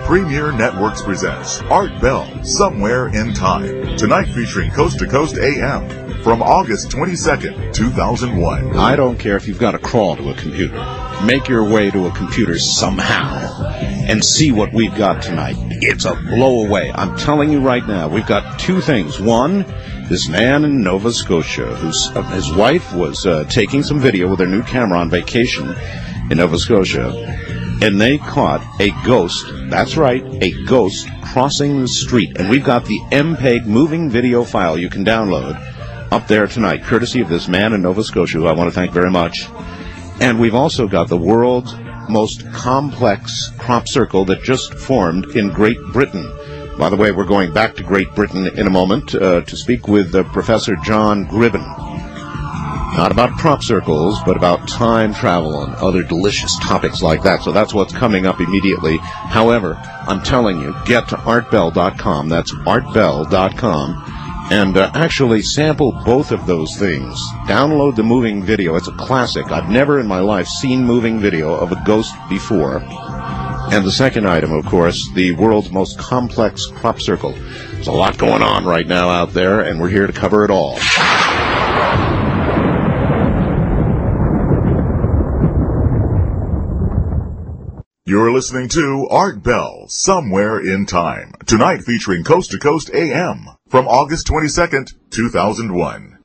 Premier Networks presents Art Bell, Somewhere in Time. Tonight featuring Coast to Coast AM from August 22nd, 2001. I don't care if you've got to crawl to a computer. Make your way to a computer somehow and see what we've got tonight. It's a blow away. I'm telling you right now, we've got two things. One, this man in Nova Scotia, his wife was taking some video with her new camera on vacation in Nova Scotia, and they caught a ghost, that's right, a ghost crossing the street. And we've got the MPEG moving video file you can download up there tonight, courtesy of this man in Nova Scotia, who I want to thank very much. And we've also got the world's most complex crop circle that just formed in Great Britain. By the way, we're going back to Great Britain in a moment to speak with Professor John Gribben. Not about crop circles, but about time travel and other delicious topics like that. So that's what's coming up immediately. However, I'm telling you, get to artbell.com. That's artbell.com. And actually sample both of those things. Download the moving video. It's a classic. I've never in my life seen moving video of a ghost before. And the second item, of course, the world's most complex crop circle. There's a lot going on right now out there, and we're here to cover it all. You're listening to Art Bell, Somewhere in Time. Tonight featuring Coast to Coast AM from August 22nd, 2001.